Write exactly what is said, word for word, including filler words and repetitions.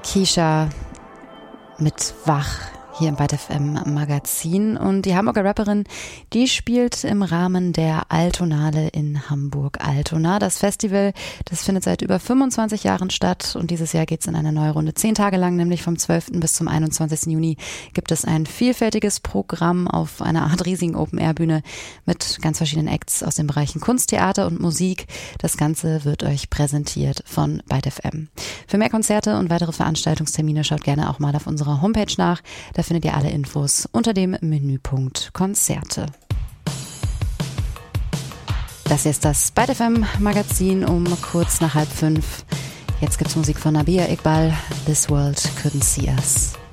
Keisha mit Wach hier im Byte F M Magazin. Und die Hamburger Rapperin, die spielt im Rahmen der Altonale in Hamburg-Altona. Das Festival, das findet seit über fünfundzwanzig Jahren statt und dieses Jahr geht es in eine neue Runde. Zehn Tage lang, nämlich vom zwölften bis zum einundzwanzigsten Juni, gibt es ein vielfältiges Programm auf einer Art riesigen Open-Air-Bühne mit ganz verschiedenen Acts aus den Bereichen Kunst, Theater und Musik. Das Ganze wird euch präsentiert von Byte F M. Für mehr Konzerte und weitere Veranstaltungstermine schaut gerne auch mal auf unserer Homepage nach. Da findet ihr alle Infos unter dem Menüpunkt Konzerte. Das hier ist das Byte F M Magazin um kurz nach halb fünf. Jetzt gibt's Musik von Nabihah Iqbal, This World Couldn't See Us.